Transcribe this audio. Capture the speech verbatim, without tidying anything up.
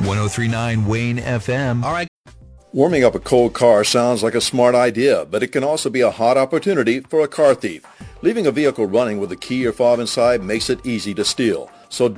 one oh three point nine Wayne F M. All right. Warming up a cold car sounds like a smart idea, but it can also be a hot opportunity for a car thief. Leaving a vehicle running with a key or fob inside makes it easy to steal. So